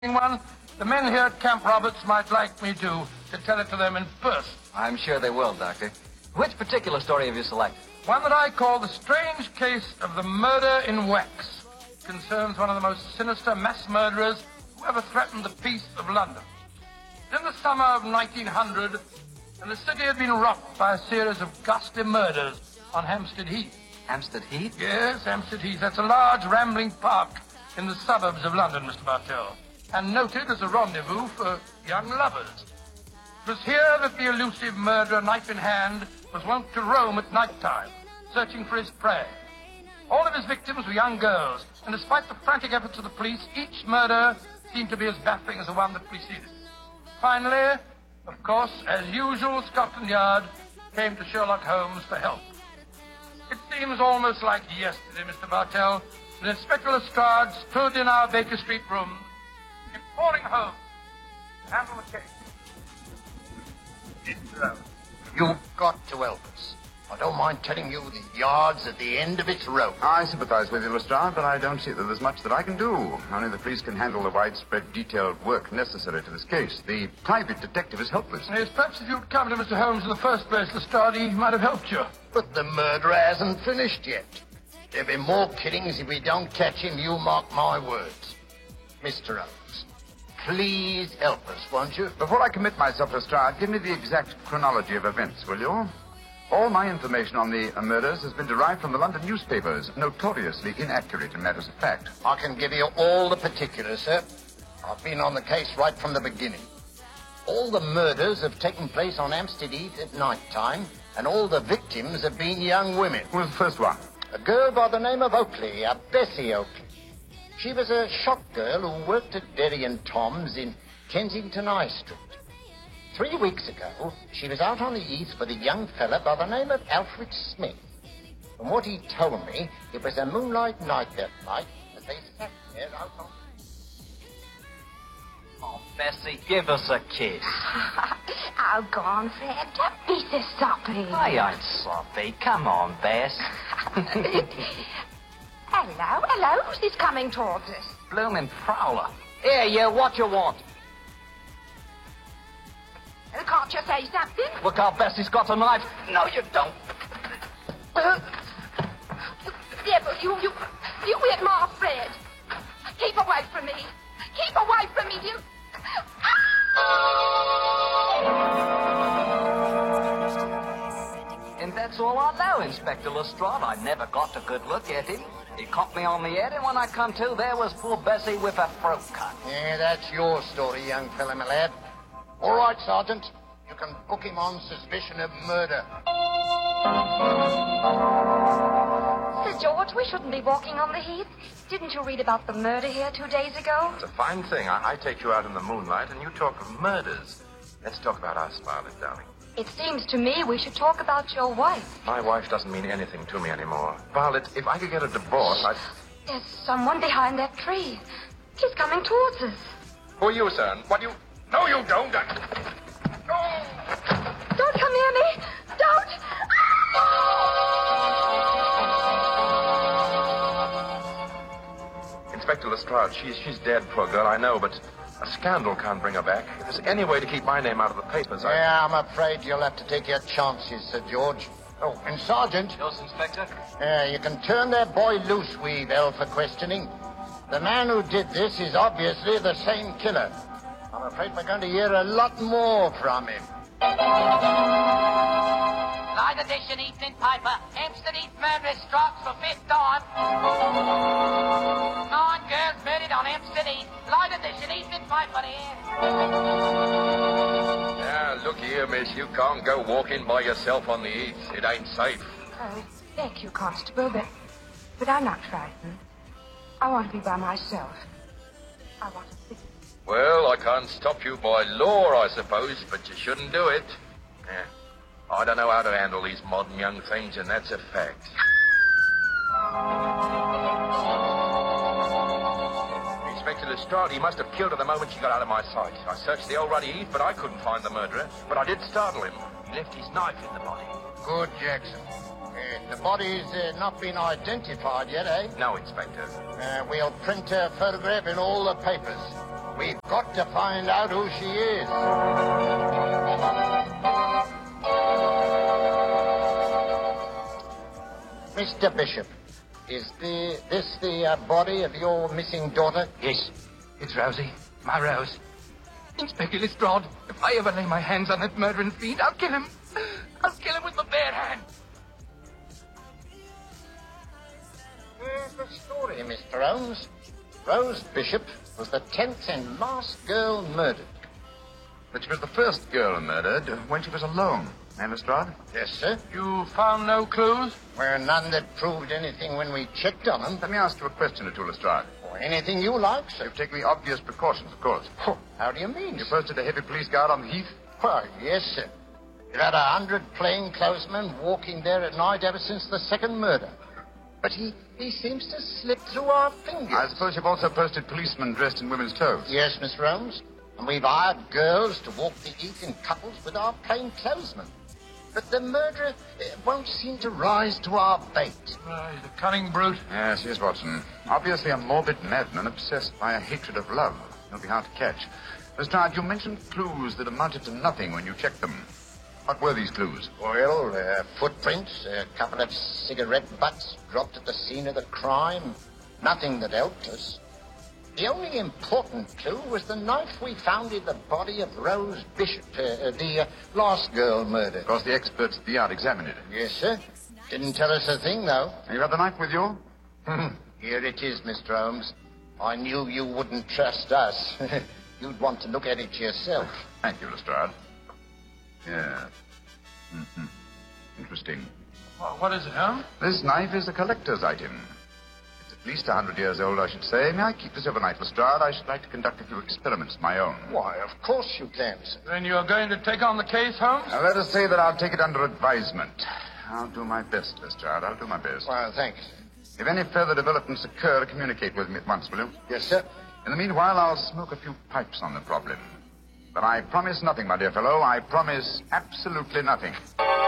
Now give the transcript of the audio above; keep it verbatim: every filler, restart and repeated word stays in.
one, the men here at Camp Roberts might like me to, to tell it to them in person. I'm sure they will, Doctor. Which particular story have you selected? One that I call The Strange Case of the Murder in Wax. It concerns one of the most sinister mass murderers who ever threatened the peace of London. In the summer of nineteen hundred, and the city had been rocked by a series of ghastly murders on Hampstead Heath. Hampstead Heath? Yes, Hampstead Heath. That's a large rambling park in the suburbs of London, Mister Bartell, and noted as a rendezvous for young lovers. It was here that the elusive murderer, knife in hand, was wont to roam at night time, searching for his prey. All of his victims were young girls, and despite the frantic efforts of the police, each murder seemed to be as baffling as the one that preceded. Finally, of course, as usual, Scotland Yard came to Sherlock Holmes for help. It seems almost like yesterday, Mister Bartell, that Inspector Lestrade stood in our Baker Street room, imploring Holmes to handle the case. You've got to help us. I don't mind telling you the yard's at the end of its rope. I sympathize with you, Lestrade, but I don't see that there's much that I can do. Only the police can handle the widespread, detailed work necessary to this case. The private detective is helpless. Yes, perhaps if you'd come to Mister Holmes in the first place, Lestrade, he might have helped you. But the murderer hasn't finished yet. There'll be more killings if we don't catch him, you mark my words. Mister Holmes, please help us, won't you? Before I commit myself, Lestrade, give me the exact chronology of events, will you? All my information on the uh, murders has been derived from the London newspapers, notoriously inaccurate in matters of fact. I can give you all the particulars, sir. I've been on the case right from the beginning. All the murders have taken place on Hampstead Heath at night time, and all the victims have been young women. Who was the first one? A girl by the name of Oakley, a Bessie Oakley. She was a shop girl who worked at Derry and Tom's in Kensington High Street. Three weeks ago, she was out on the Heath with a young fella by the name of Alfred Smith. From what he told me, it was a moonlight night that night as they sat there out on... Oh, Bessie, give us a kiss. Oh, go on, Fred. Don't be so soppy. I ain't soppy. Come on, Bess. Hello, hello. Who's this coming towards us? Bloomin' prowler. Here, you, what you want? Uh, can't you say something? Look how Bessie's got a knife. No, you don't. Uh, yeah, but you, you, you hit my Fred. Keep away from me. Keep away from me, you. And that's all I know, Inspector Lestrade. I never got a good look at him. He caught me on the head, and when I come to, there was poor Bessie with a throat cut. Yeah, that's your story, young fella, my lad. All right, Sergeant. You can book him on suspicion of murder. Sir George, we shouldn't be walking on the Heath. Didn't you read about the murder here two days ago? It's a fine thing. I, I take you out in the moonlight, and you talk of murders. Let's talk about us, Violet, darling. It seems to me we should talk about your wife. My wife doesn't mean anything to me anymore. Violet, if I could get a divorce, I'd... There's someone behind that tree. He's coming towards us. Who are you, sir? What do you... No, you don't. I... No! Don't come near me. Don't. Inspector Lestrade, she's, she's dead, poor girl, I know, but a scandal can't bring her back. If there's any way to keep my name out of the papers, I... Yeah, I'm afraid you'll have to take your chances, Sir George. Oh, and Sergeant... Yes, Inspector? Uh, you can turn that boy loose, Weevil, for questioning. The man who did this is obviously the same killer. I'm afraid we're going to hear a lot more from him. Light edition evening paper. Hampstead Heath murderess strikes for fifth time. Nine girls murdered on Hampstead Heath. Light edition evening paper here. Now, look here, miss. You can't go walking by yourself on the Heath. It ain't safe. Oh, thank you, Constable, but, but I'm not frightened. I want to be by myself. I want to think. Well, I can't stop you by law, I suppose, but you shouldn't do it. Yeah. I don't know how to handle these modern young things, and that's a fact. Inspector Lestrade, he must have killed her the moment she got out of my sight. I searched the old ruddy Heath, but I couldn't find the murderer. But I did startle him. He left his knife in the body. Good, Jackson. Uh, the body's uh, not been identified yet, eh? No, Inspector. Uh, we'll print a photograph in all the papers. We've got to find out who she is. Mister Bishop, is the this the uh, body of your missing daughter? Yes, it's Rosie, my Rose. Inspector Lestrade, if I ever lay my hands on that murdering fiend, I'll kill him. I'll kill him with my bare hand. Here's the story, Mister Holmes. Rose Bishop was the tenth and last girl murdered. But she was the first girl murdered when she was alone. Eh, Lestrade? Yes, sir. You found no clues? Were none that proved anything when we checked on them. Let me ask you a question or two, Lestrade. Or anything you like, sir. You've taken the obvious precautions, of course. Oh, how do you mean, You sir? posted a heavy police guard on the heath? Why, yes, sir. You've had a hundred plainclothesmen walking there at night ever since the second murder. But he, he seems to slip through our fingers. I suppose you've also posted policemen dressed in women's clothes. Yes, Mister Holmes. And we've hired girls to walk the heath in couples with our plainclothesmen. But the murderer uh, won't seem to rise to our bait. Uh, he's a cunning brute. Yes, yes, Watson. Obviously a morbid madman obsessed by a hatred of love. He'll be hard to catch. Lestrade, you mentioned clues that amounted to nothing when you checked them. What were these clues? Well, uh, footprints, a couple of cigarette butts dropped at the scene of the crime. Nothing that helped us. The only important clue was the knife we found in the body of Rose Bishop, uh, uh, the uh, last girl murdered. Of course, the experts at the yard examined it. Yes, sir. Didn't tell us a thing, though. And you had the knife with you? Here it is, Mister Holmes. I knew you wouldn't trust us. You'd want to look at it yourself. Thank you, Lestrade. Yeah. Mm-hmm. Interesting. Well, what is it, Holmes? This knife is a collector's item. It's at least a hundred years old, I should say. May I keep this overnight, Lestrade? I should like to conduct a few experiments of my own. Why, of course you can, sir. Then you're going to take on the case, Holmes? Now, let us say that I'll take it under advisement. I'll do my best, Lestrade. I'll do my best. Well, thank you, sir. If any further developments occur, communicate with me at once, will you? Yes, sir. In the meanwhile, I'll smoke a few pipes on the problem. But I promise nothing, my dear fellow. I promise absolutely nothing.